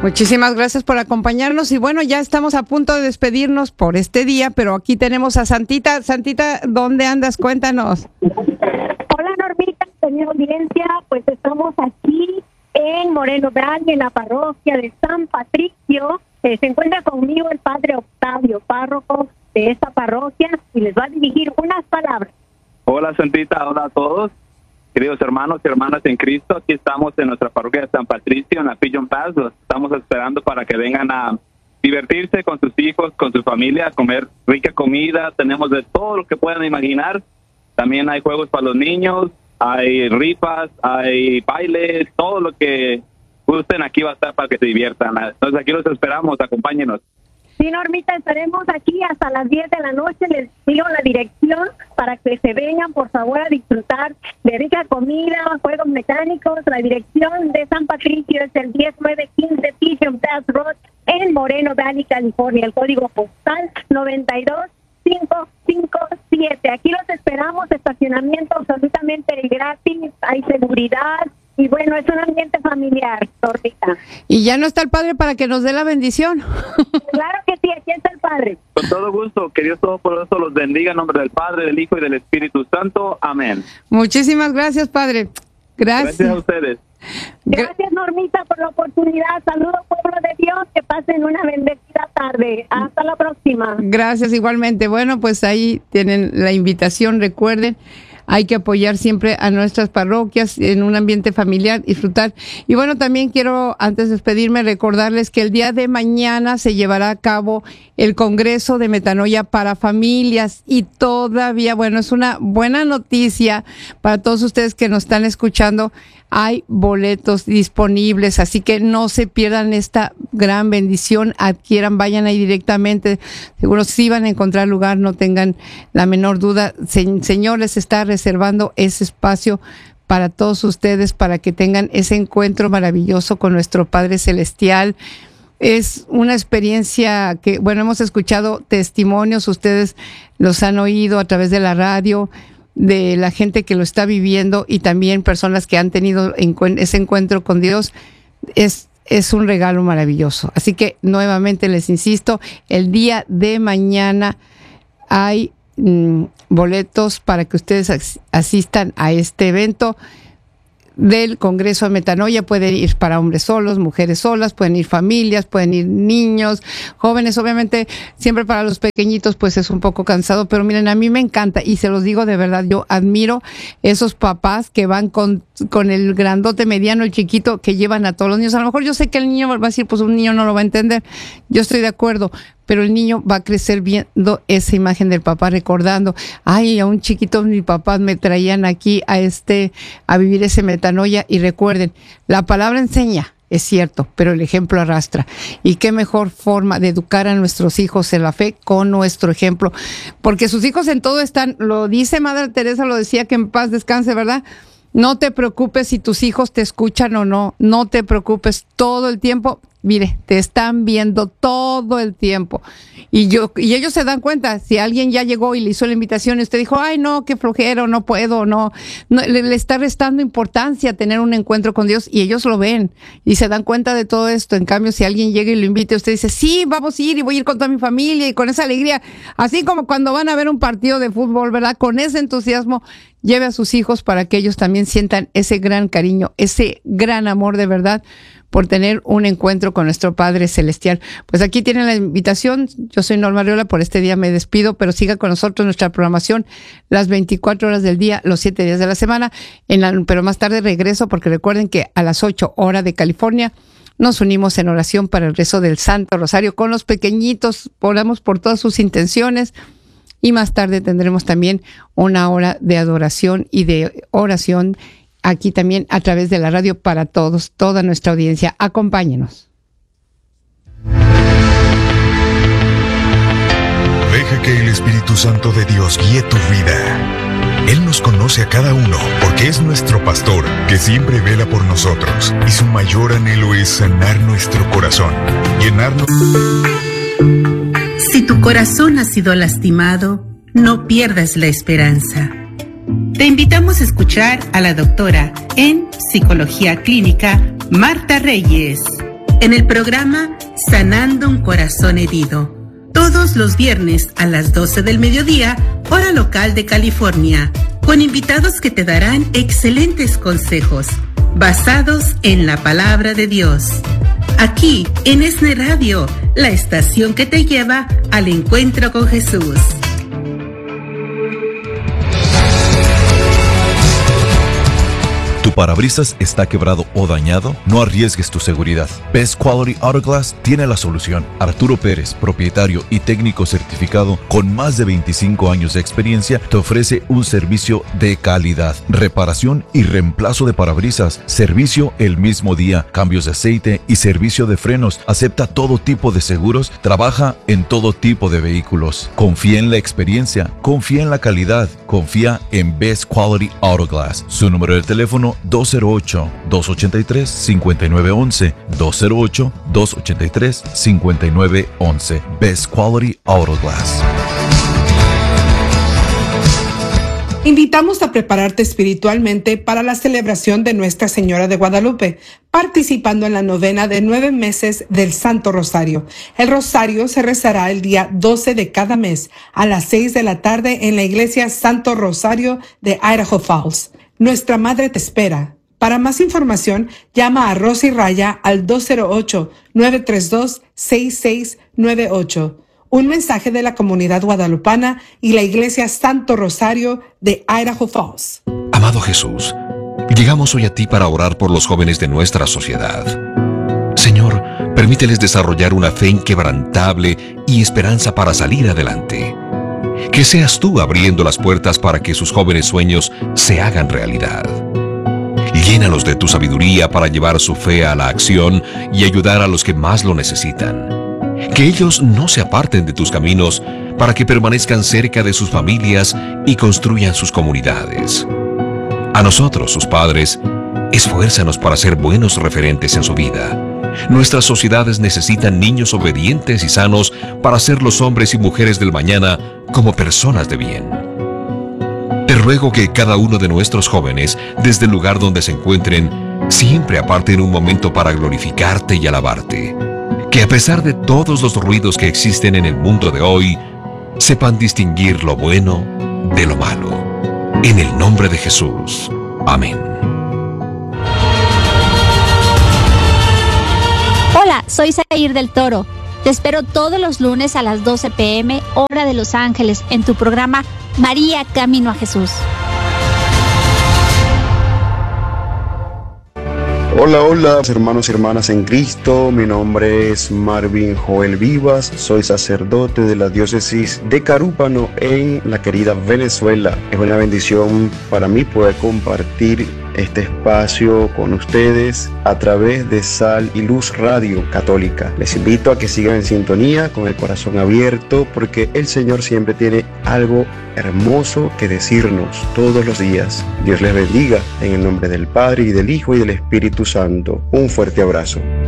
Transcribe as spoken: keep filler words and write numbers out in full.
Muchísimas gracias por acompañarnos y bueno, ya estamos a punto de despedirnos por este día, pero aquí tenemos a Santita. Santita, ¿dónde andas? Cuéntanos. Hola Normita, señor audiencia, pues estamos aquí en Moreno Valley, en la parroquia de San Patricio. Eh, se encuentra conmigo el padre Octavio, párroco de esta parroquia, y les va a dirigir unas palabras. Hola Santita, hola a todos. Queridos hermanos y hermanas en Cristo, aquí estamos en nuestra parroquia de San Patricio, en la Pigeon Pass. Los estamos esperando para que vengan a divertirse con sus hijos, con su familia, a comer rica comida. Tenemos de todo lo que puedan imaginar. También hay juegos para los niños, hay rifas, hay bailes, todo lo que gusten aquí va a estar para que se diviertan. Entonces aquí los esperamos, acompáñenos. Sí, Normita, estaremos aquí hasta las diez de la noche. Les digo la dirección para que se vengan, por favor, a disfrutar de rica comida, juegos mecánicos. La dirección de San Patricio es el diez nueve quince Pigeon Pass Road en Moreno Valley, California. El código postal noventa y dos cinco cinco siete. Aquí los esperamos, estacionamiento absolutamente gratis, hay seguridad. Y bueno, es un ambiente familiar, Normita. Y ya no está el Padre para que nos dé la bendición. Claro que sí, aquí está el Padre. Con todo gusto, que Dios Todopoderoso los bendiga en nombre del Padre, del Hijo y del Espíritu Santo. Amén. Muchísimas gracias, Padre. Gracias. Gracias a ustedes. Gracias, Normita, por la oportunidad. Saludos, pueblo de Dios, que pasen una bendecida tarde. Hasta la próxima. Gracias, igualmente. Bueno, pues ahí tienen la invitación, recuerden. Hay que apoyar siempre a nuestras parroquias en un ambiente familiar, disfrutar. Y bueno, también quiero, antes de despedirme, recordarles que el día de mañana se llevará a cabo el Congreso de Metanoia para Familias. Y todavía, bueno, es una buena noticia para todos ustedes que nos están escuchando. Hay boletos disponibles, así que no se pierdan esta gran bendición, adquieran, vayan ahí directamente, seguro sí van a encontrar lugar, no tengan la menor duda. Se, Señor les está reservando ese espacio para todos ustedes, para que tengan ese encuentro maravilloso con nuestro Padre Celestial. Es una experiencia que, bueno, hemos escuchado testimonios, ustedes los han oído a través de la radio, de la gente que lo está viviendo y también personas que han tenido ese encuentro con Dios. Es, es un regalo maravilloso. Así que nuevamente les insisto, el día de mañana hay mmm, boletos para que ustedes as- asistan a este evento del Congreso de Metanoia. Pueden ir para hombres solos, mujeres solas, pueden ir familias, pueden ir niños, jóvenes. Obviamente siempre para los pequeñitos pues es un poco cansado, pero miren, a mí me encanta y se los digo de verdad, yo admiro esos papás que van con, con el grandote, mediano, el chiquito, que llevan a todos los niños. A lo mejor yo sé que el niño va a decir, pues un niño no lo va a entender, yo estoy de acuerdo, pero el niño va a crecer viendo esa imagen del papá, recordando, ay, a un chiquito mi papá me traían aquí a este, a vivir ese metanoia. Y recuerden, la palabra enseña, es cierto, pero el ejemplo arrastra. Y qué mejor forma de educar a nuestros hijos en la fe con nuestro ejemplo, porque sus hijos en todo están, lo dice Madre Teresa, lo decía, que en paz descanse, ¿verdad? No te preocupes si tus hijos te escuchan o no, no te preocupes, todo el tiempo, mire, te están viendo todo el tiempo. Y yo y ellos se dan cuenta, si alguien ya llegó y le hizo la invitación y usted dijo, ay no, qué flojero, no puedo, no, no le, le está restando importancia tener un encuentro con Dios, y ellos lo ven y se dan cuenta de todo esto. En cambio, si alguien llega y lo invita, usted dice, sí, vamos a ir y voy a ir con toda mi familia y con esa alegría, así como cuando van a ver un partido de fútbol, ¿verdad? Con ese entusiasmo, lleve a sus hijos para que ellos también sientan ese gran cariño, ese gran amor de verdad por tener un encuentro con nuestro Padre Celestial. Pues aquí tienen la invitación. Yo soy Norma Arreola, por este día me despido, pero siga con nosotros nuestra programación las veinticuatro horas del día, los siete días de la semana, en la, pero más tarde regreso, porque recuerden que a las ocho hora de California nos unimos en oración para el rezo del Santo Rosario con los pequeñitos, oramos por todas sus intenciones. Y más tarde tendremos también una hora de adoración y de oración aquí también a través de la radio para todos, toda nuestra audiencia. Acompáñenos. Deja que el Espíritu Santo de Dios guíe tu vida. Él nos conoce a cada uno porque es nuestro pastor que siempre vela por nosotros, y su mayor anhelo es sanar nuestro corazón, llenarnos. Si tu corazón ha sido lastimado, no pierdas la esperanza. Te invitamos a escuchar a la doctora en Psicología Clínica, Marta Reyes. en el programa Sanando un Corazón Herido, todos los viernes a las doce del mediodía, hora local de California, con invitados que te darán excelentes consejos basados en la palabra de Dios. Aquí en E S N E Radio, la estación que te lleva al encuentro con Jesús. ¿Tu parabrisas está quebrado o dañado? No arriesgues tu seguridad. Best Quality Auto Glass tiene la solución. Arturo Pérez, propietario y técnico certificado con más de veinticinco años de experiencia, te ofrece un servicio de calidad. Reparación y reemplazo de parabrisas. Servicio el mismo día. Cambios de aceite y servicio de frenos. Acepta todo tipo de seguros. Trabaja en todo tipo de vehículos. Confía en la experiencia. Confía en la calidad. Confía en Best Quality Auto Glass. Su número de teléfono dos cero ocho, dos ocho tres, cinco nueve uno uno, dos cero ocho, dos ocho tres, cinco nueve uno uno. Best Quality Auto Glass. Invitamos a prepararte espiritualmente para la celebración de Nuestra Señora de Guadalupe, participando en la novena de nueve meses del Santo Rosario. El Rosario se rezará el día doce de cada mes a las seis de la tarde en la iglesia Santo Rosario de Idaho Falls. Nuestra Madre te espera. Para más información, llama a Rosy Raya al dos cero ocho, nueve tres dos, seis seis nueve ocho. Un mensaje de la comunidad guadalupana y la iglesia Santo Rosario de Idaho Falls. Amado Jesús, llegamos hoy a ti para orar por los jóvenes de nuestra sociedad. Señor, permíteles desarrollar una fe inquebrantable y esperanza para salir adelante. Que seas tú abriendo las puertas para que sus jóvenes sueños se hagan realidad. Llénalos de tu sabiduría para llevar su fe a la acción y ayudar a los que más lo necesitan. Que ellos no se aparten de tus caminos para que permanezcan cerca de sus familias y construyan sus comunidades. A nosotros, sus padres, esfuérzanos para ser buenos referentes en su vida. Nuestras sociedades necesitan niños obedientes y sanos para ser los hombres y mujeres del mañana como personas de bien. Te ruego que cada uno de nuestros jóvenes, desde el lugar donde se encuentren, siempre aparten un momento para glorificarte y alabarte. Que a pesar de todos los ruidos que existen en el mundo de hoy, sepan distinguir lo bueno de lo malo. En el nombre de Jesús. Amén. Hola, soy Zair del Toro. Te espero todos los lunes a las doce pe eme, hora de Los Ángeles, en tu programa María Camino a Jesús. Hola, hola, hermanos y hermanas en Cristo. Mi nombre es Marvin Joel Vivas. Soy sacerdote de la diócesis de Carúpano en la querida Venezuela. Es una bendición para mí poder compartir este espacio con ustedes a través de Sal y Luz Radio Católica. Les invito a que sigan en sintonía con el corazón abierto, porque el Señor siempre tiene algo hermoso que decirnos todos los días. Dios les bendiga en el nombre del Padre y del Hijo y del Espíritu Santo. Un fuerte abrazo.